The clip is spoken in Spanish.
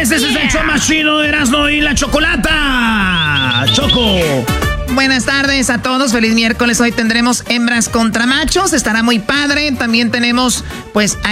tardes, este es el show más chido de Erasmo y la Chocolata. Choco. Buenas tardes a todos, feliz miércoles. Hoy tendremos hembras contra machos, estará muy padre. También tenemos, pues,